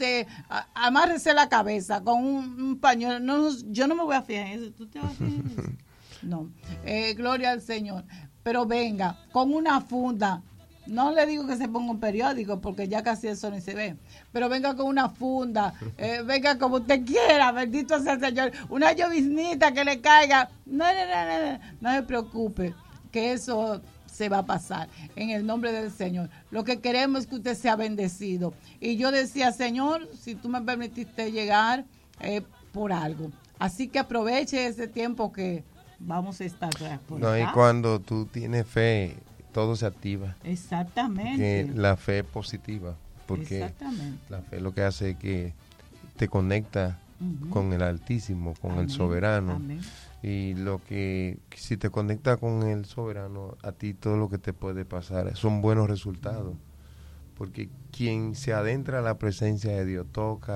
amárrese la cabeza con un pañuelo. No, yo no me voy a fijar en eso. ¿Tú te vas a fijar en eso? No. Gloria al Señor. Pero venga, con una funda. No le digo que se ponga un periódico, porque ya casi eso ni se ve. Pero venga con una funda, venga como usted quiera, bendito sea el Señor. Una lloviznita que le caiga. No se preocupe, que eso se va a pasar en el nombre del Señor. Lo que queremos es que usted sea bendecido. Y yo decía, Señor, si tú me permitiste llegar, por algo. Así que aproveche ese tiempo que vamos a estar por No, y cuando tú tienes fe, todo se activa. Exactamente. Que la fe es positiva, porque la fe lo que hace es que te conecta con el Altísimo, con el Soberano. Amén. Y si te conecta con el Soberano, a ti todo lo que te puede pasar son buenos resultados. Porque quien se adentra a la presencia de Dios,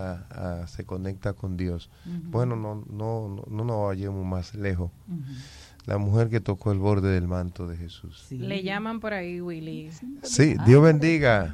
se conecta con Dios. Bueno, no nos vayamos más lejos. La mujer que tocó el borde del manto de Jesús. Sí. Le llaman por ahí, Willy. Sí, Dios bendiga.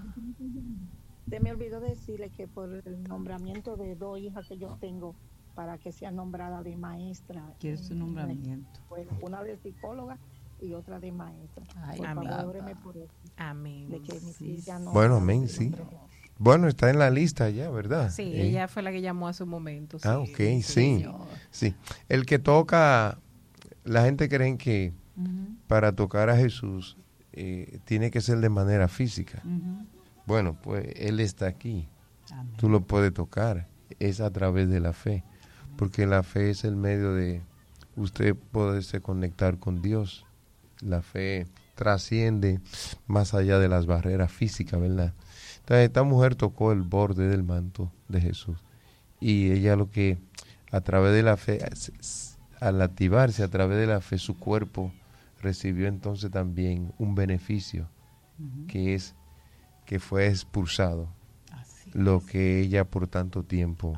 Se me olvidó decirle que por el nombramiento de 2 hijas que yo tengo, para que sea nombrada de maestra. ¿Qué es su nombramiento? Una de psicóloga y otra de maestra. Ay, por amén. favor, óreme por eso. Amén. De que bueno, amén, sí. Bueno, está en la lista ya, ¿verdad? Sí, ella fue la que llamó a su momento. Sí, ok, sí. El que toca, la gente cree que para tocar a Jesús tiene que ser de manera física. Bueno, pues Él está aquí. Amén. Tú lo puedes tocar. Es a través de la fe. Porque la fe es el medio de usted poderse conectar con Dios. La fe trasciende más allá de las barreras físicas, ¿verdad? Entonces esta mujer tocó el borde del manto de Jesús. Y ella a través de la fe, al activarse a través de la fe, su cuerpo recibió entonces también un beneficio, que fue expulsado. Lo que ella por tanto tiempo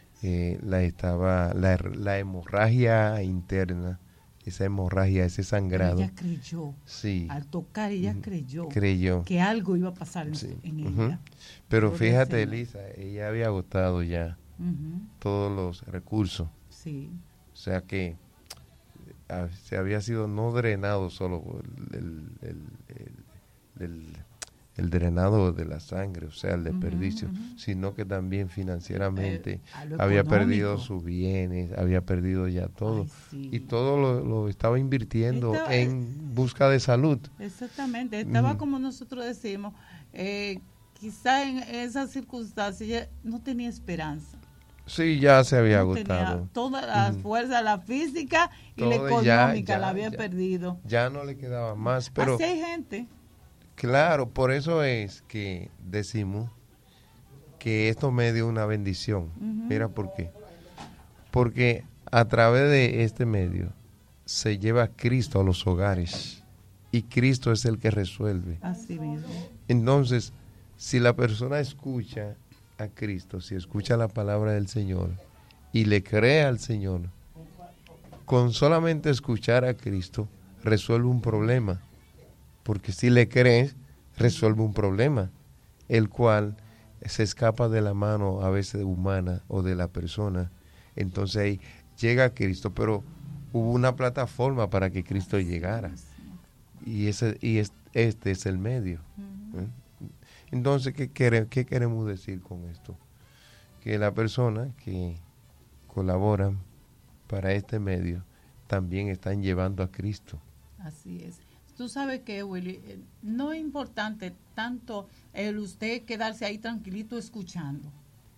la hemorragia interna, esa hemorragia, ese sangrado. Ella creyó. Sí. Al tocar ella creyó que algo iba a pasar en ella. Pero fíjate, Elisa, ella había agotado ya todos los recursos. Sí. O sea que se había sido no drenado solo el drenado de la sangre, o sea, el desperdicio, sino que también financieramente había perdido sus bienes, había perdido ya todo. Y todo lo estaba invirtiendo en busca de salud. Exactamente, estaba como nosotros decimos, quizá en esas circunstancias no tenía esperanza. Sí, ya se había agotado. Tenía toda la fuerza, la física y la económica, la había perdido. Ya no le quedaba más, pero... Así hay gente. Claro, por eso es que decimos que esto me dio una bendición. Mira por qué. Porque a través de este medio se lleva a Cristo a los hogares y Cristo es el que resuelve. Así mismo. Entonces, si la persona escucha a Cristo, si escucha la palabra del Señor y le cree al Señor, con solamente escuchar a Cristo resuelve un problema. Porque si le crees, resuelve un problema, el cual se escapa de la mano a veces humana o de la persona. Entonces ahí llega a Cristo, pero hubo una plataforma para que Cristo llegara. Y este es el medio. Entonces, ¿qué queremos decir con esto? Que la persona que colabora para este medio también están llevando a Cristo. Así es. Tú sabes que, Willy, no es importante tanto el usted quedarse ahí tranquilito escuchando.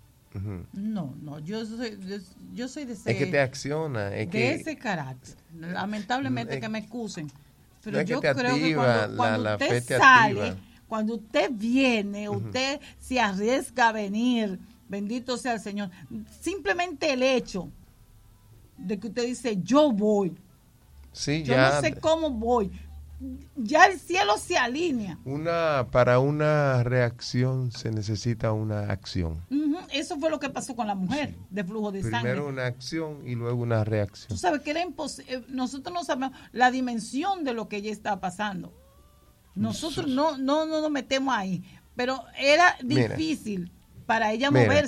No, yo soy de ese... Es que te acciona. Ese carácter. Lamentablemente que me excusen. Pero yo creo que cuando usted sale, cuando usted viene, usted se arriesga a venir, bendito sea el Señor. Simplemente el hecho de que usted dice, yo voy. Sí, yo no sé cómo voy. Ya el cielo se alinea. Para una reacción se necesita una acción. Eso fue lo que pasó con la mujer de flujo de sangre. Primero una acción y luego una reacción. Tú sabes que era imposible. Nosotros no sabemos la dimensión de lo que ella estaba pasando. Nosotros no nos metemos ahí. Pero era difícil para ella moverse.